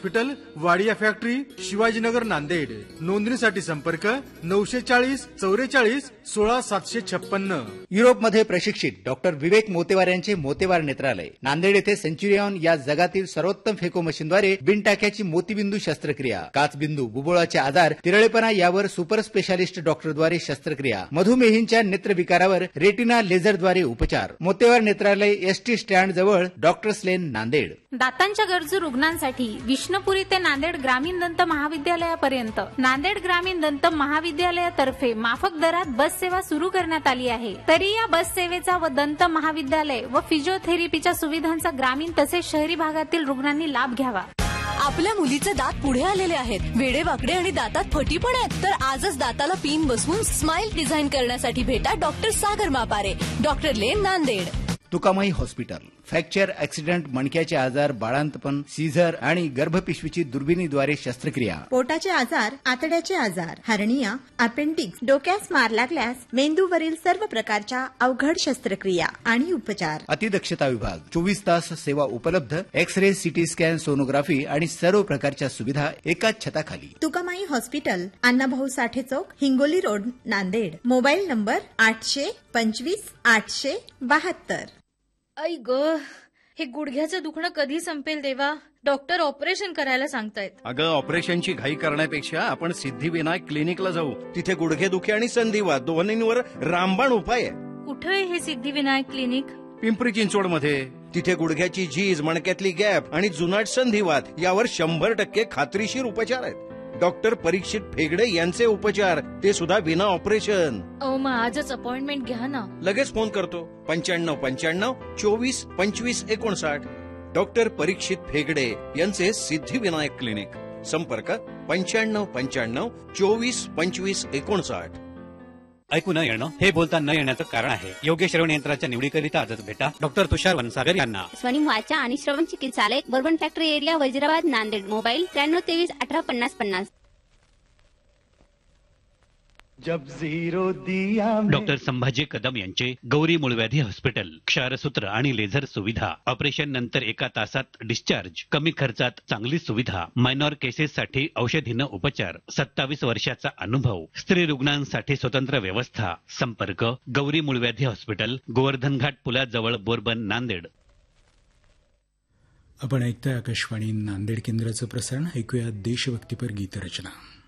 Hospital, Wadia factory, Shivajinagar, Nanded. नोंदणीसाठी संपर्क 940 44 16 756. युरोपमध्ये प्रशिक्षित डॉक्टर विवेक मोतेवार यांचे मोतेवार नेत्रालय. नांदेड येथे सेंच्युरियन या जगातील सर्वोत्तम फेको मशीनद्वारे बिनटाक्याची मोतीबिंदू शस्त्रक्रिया, काचबिंदू, बुबुळाचे आजार, तिरळेपणा यावर सुपर स्पेशालिस्ट डॉक्टरद्वारे शस्त्रक्रिया, मधुमेहींच्या नेत्रविकारावर रेटिना लेझरद्वारे उपचार. मोतेवार नेत्रालय, एसटी स्टँड जवळ, डॉक्टर्स लेन, नांदेड. दातांच्या गरजू रुग्णांसाठी विष्णुपुरी ते नांदेड ग्रामीण दंत महाविद्यालयापर्यंत नांदेड ग्रामीण दंत महाविद्यालयातर्फे माफक दरात बस सेवा सुरू करण्यात आली आहे. तरी या बस सेवेचा व दंत महाविद्यालय व फिजिओथेरपीच्या सुविधांचा ग्रामीण तसेच शहरी भागातील रुग्णांनी लाभ घ्यावा. आपल्या मुलीचे दात पुढे आलेले आहेत, वेडेवाकडे आणि दातात फटी पण आहेत. तर आजच दाताला पिन बसवून स्माइल डिझाईन करण्यासाठी भेटा डॉक्टर सागर मापारे, डॉक्टर लेन, Nanded. Tukamai hospital. Fracture, accident, मणक्याचे आजार, बाळांतपण, सीझर आणि गर्भपिशवीची दुर्बिणीद्वारे शस्त्रक्रिया. पोटाचे आजार, आतड्याचे आजार, हर्निया, अपेंडिक्स, डोक्यास मार लागल्यास मेंदूवरील सर्व प्रकारच्या अवघड शस्त्रक्रिया आणि उपचार. अतिदक्षता विभाग 24 तास सेवा उपलब्ध. एक्स-रे, सिटी स्कॅन, सोनोग्राफी आणि सर्व प्रकारच्या सुविधा एकाच छताखाली. तुकामाई हॉस्पिटल, अण्णाभाऊ साठे चौक, Hingoli road, Nanded. Mobile number 825 872. आई ग, हे गुडघ्याचं दुखणं कधी संपेल देवा? डॉक्टर ऑपरेशन करायला सांगतायत. अगं, ऑपरेशनची घाई करण्यापेक्षा आपण सिद्धिविनायक क्लिनिकला जाऊ. तिथे गुडघेदुखी आणि संधिवात दोन्हींवर रामबाण उपाय आहे. कुठे आहे हे सिद्धिविनायक क्लिनिक? पिंपरी चिंचवड मध्ये. तिथे गुडघ्याची झीज, मणक्यातली गॅप आणि जुनाट संधिवात यावर 100% खात्रीशीर उपचार आहेत. डॉक्टर परीक्षित फेगडे यांचे उपचार, ते सुद्धा विना ऑपरेशन. मग आजच अपॉइंटमेंट घ्या ना. लगेच फोन करतो. 9595 24 25 59. डॉक्टर परीक्षित फेगडे यांचे सिद्धिविनायक क्लिनिक. संपर्क 9595 24 25 59. ऐकू न येणं हे बोलता न येण्याचं कारण आहे. योग्य श्रवण यंत्राच्या निवडीकरिता आजच भेटा डॉक्टर तुषार वनसागर यांना. स्वनिम वाचा आणि श्रवण चिकित्सालय, bourbon factory area, Wazirabad, Nanded. Mobile 93 23 18 50 50. Doctor Sambhaji Kadam यांचे गौरी मूळव्याधी हॉस्पिटल. क्षारसूत्र आणि लेझर सुविधा. ऑपरेशन नंतर 1 तासात डिस्चार्ज. कमी खर्चात चांगली सुविधा. मायनॉर केसेससाठी औषधीनं उपचार. 27 वर्षाचा अनुभव. स्त्री रुग्णांसाठी स्वतंत्र व्यवस्था. संपर्क गौरी मूळव्याधी हॉस्पिटल, गोवर्धन घाट पुलाजवळ, बोरबन, नांदेड. आपण ऐकताय आकाशवाणी नांदेड केंद्राचं प्रसारण. ऐकूया देशभक्तीपर गीतरचना.